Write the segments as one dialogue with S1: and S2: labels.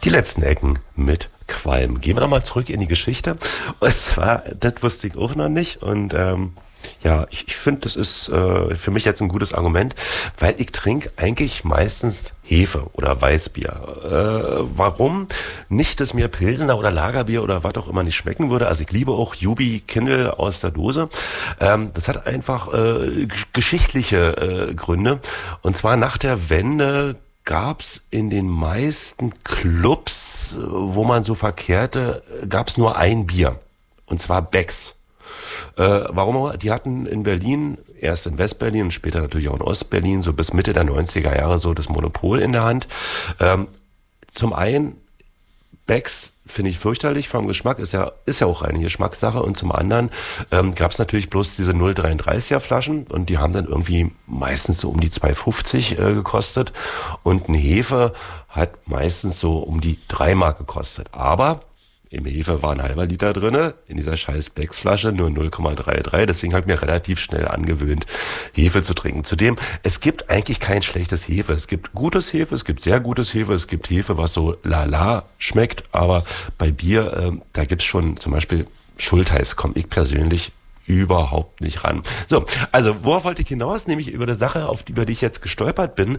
S1: Die letzten Ecken mit Qualm. Gehen wir doch mal zurück in die Geschichte. Und zwar, das wusste ich auch noch nicht. Und ja, ich finde, das ist für mich jetzt ein gutes Argument, weil ich trinke eigentlich meistens Hefe oder Weißbier. Warum? Nicht, dass mir Pilsener oder Lagerbier oder was auch immer nicht schmecken würde. Also ich liebe auch Jubi Kindl aus der Dose. Das hat einfach geschichtliche Gründe. Und zwar nach der Wende gab's in den meisten Clubs, wo man so verkehrte, gab's nur ein Bier. Und zwar Becks. Warum? Die hatten in Berlin, erst in Westberlin und später natürlich auch in Ostberlin, so bis Mitte der 90er Jahre so das Monopol in der Hand. Zum einen, Becks finde ich fürchterlich vom Geschmack, ist ja auch eine Geschmackssache. Und zum anderen gab es natürlich bloß diese 0,33er Flaschen und die haben dann irgendwie meistens so um die 2,50 gekostet. Und ein Hefe hat meistens so um die 3 Mark gekostet. Aber im Hefe war ein halber Liter drinne, in dieser scheiß Becks-Flasche nur 0,33. Deswegen habe ich mir relativ schnell angewöhnt, Hefe zu trinken. Zudem, es gibt eigentlich kein schlechtes Hefe. Es gibt gutes Hefe, es gibt sehr gutes Hefe, es gibt Hefe, was so lala schmeckt. Aber bei Bier, da gibt's schon zum Beispiel Schultheiß, komme ich persönlich überhaupt nicht ran. So, also worauf wollte ich hinaus? Nämlich über eine Sache, über die ich jetzt gestolpert bin.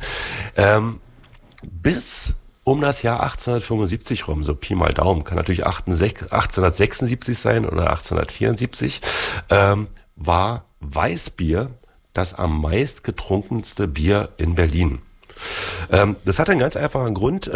S1: Bis um das Jahr 1875 rum, so Pi mal Daumen, kann natürlich 1876 sein oder 1874, war Weißbier das am meist getrunkenste Bier in Berlin. Das hat einen ganz einfachen Grund.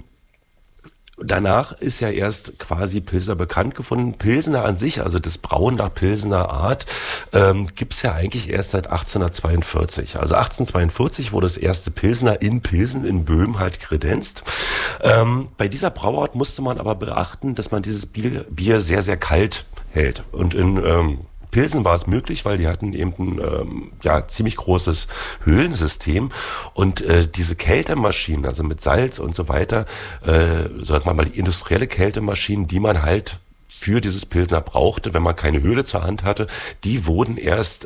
S1: Danach ist ja erst quasi Pilsner bekannt gefunden. Pilsner an sich, also das Brauen nach Pilsner Art, gibt's ja eigentlich erst seit 1842. Also 1842 wurde das erste Pilsner in Pilsen in Böhmen halt kredenzt. Bei dieser Brauart musste man aber beachten, dass man dieses Bier sehr, sehr kalt hält. Und in Pilsen war es möglich, weil die hatten eben ein ziemlich großes Höhlensystem und diese Kältemaschinen, also mit Salz und so weiter, sagt man mal die industrielle Kältemaschinen, die man halt für dieses Pilsner brauchte, wenn man keine Höhle zur Hand hatte, die wurden erst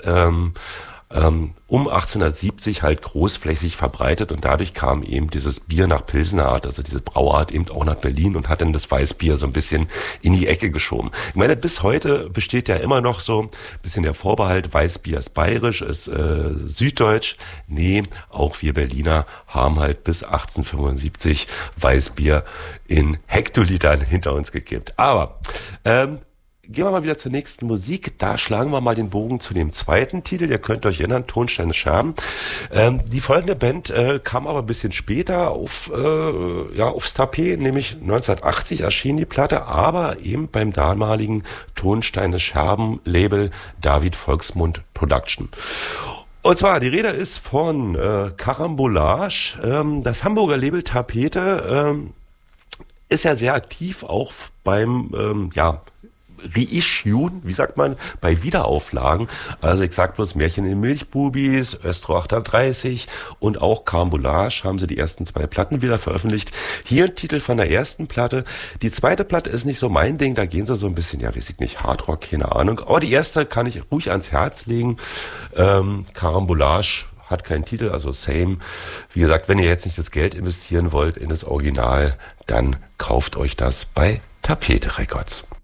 S1: um 1870 halt großflächig verbreitet und dadurch kam eben dieses Bier nach Pilsner Art, also diese Brauart eben auch nach Berlin und hat dann das Weißbier so ein bisschen in die Ecke geschoben. Ich meine, bis heute besteht ja immer noch so ein bisschen der Vorbehalt, Weißbier ist bayerisch, ist süddeutsch. Nee, auch wir Berliner haben halt bis 1875 Weißbier in Hektolitern hinter uns gekippt. Aber gehen wir mal wieder zur nächsten Musik. Da schlagen wir mal den Bogen zu dem zweiten Titel. Ihr könnt euch erinnern, Tonsteine Scherben. Die folgende Band kam aber ein bisschen später aufs Tapet, nämlich 1980 erschien die Platte, aber eben beim damaligen Tonsteine Scherben Label David Volksmund Production. Und zwar, die Rede ist von Carambolage. Das Hamburger Label Tapete ist ja sehr aktiv, auch beim Reissuen, wie sagt man, bei Wiederauflagen. Also ich sag bloß Märchen in den Milchbubis, Östro 38 und auch Carambolage haben sie die ersten 2 Platten wieder veröffentlicht. Hier ein Titel von der ersten Platte. Die zweite Platte ist nicht so mein Ding, da gehen sie so ein bisschen, weiß ich nicht, Hardrock, keine Ahnung. Aber die erste kann ich ruhig ans Herz legen. Carambolage hat keinen Titel, also same. Wie gesagt, wenn ihr jetzt nicht das Geld investieren wollt in das Original, dann kauft euch das bei Tapete Records.